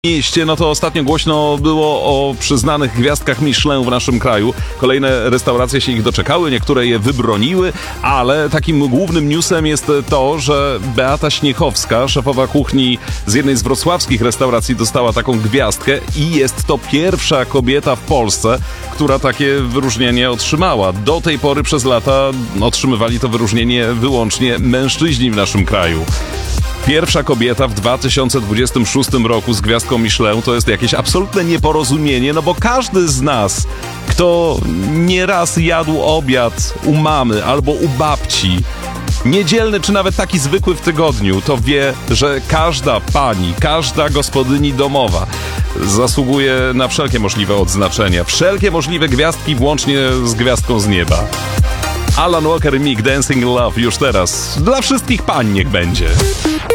mieście, no to ostatnio głośno było o przyznanych gwiazdkach Michelin w naszym kraju. Kolejne restauracje się ich doczekały, niektóre je wybroniły, ale takim głównym newsem jest to, że Beata Śniechowska, szefowa kuchni z jednej z wrocławskich restauracji, dostała taką gwiazdkę i jest to pierwsza kobieta w Polsce, która takie wyróżnienie otrzymała. Do tej pory przez lata otrzymywali to wyróżnienie wyłącznie mężczyźni w naszym kraju. Pierwsza kobieta w 2026 roku z gwiazdką Michelin to jest jakieś absolutne nieporozumienie, no bo każdy z nas, kto nieraz jadł obiad u mamy albo u babci, niedzielny czy nawet taki zwykły w tygodniu, to wie, że każda pani, każda gospodyni domowa zasługuje na wszelkie możliwe odznaczenia, wszelkie możliwe gwiazdki, włącznie z gwiazdką z nieba. Alan Walker i Mick, Dancing in Love już teraz. Dla wszystkich pań niech będzie.